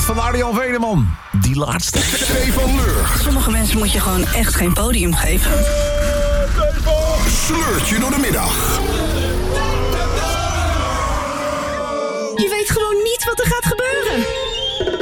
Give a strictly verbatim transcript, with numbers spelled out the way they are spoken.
van Arjan Veneman. Die laatste. Stefan Leur. Sommige mensen moet je gewoon echt geen podium geven. Sleurt je door de middag. Je weet gewoon niet wat er gaat gebeuren.